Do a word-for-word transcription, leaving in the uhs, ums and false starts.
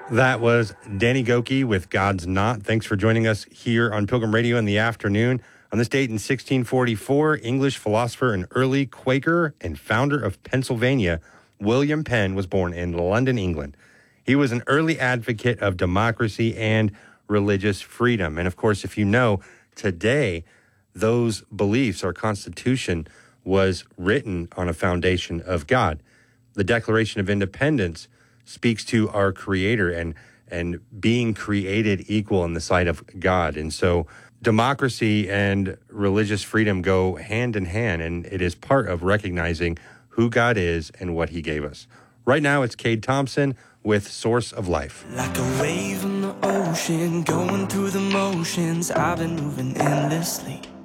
That was Danny Gokey with God's Not. Thanks for joining us here on Pilgrim Radio in the afternoon. On this date in sixteen forty-four, English philosopher and early Quaker and founder of Pennsylvania, William Penn, was born in London, England. He was an early advocate of democracy and religious freedom. And of course, if you know, today, those beliefs, our Constitution, was written on a foundation of God. The Declaration of Independence speaks to our Creator and and being created equal in the sight of God. And so democracy and religious freedom go hand in hand, and it is part of recognizing who God is and what he gave us. Right now, it's Cade Thompson with Source of Life. Like a wave in the ocean, going through the motions, I've been moving endlessly.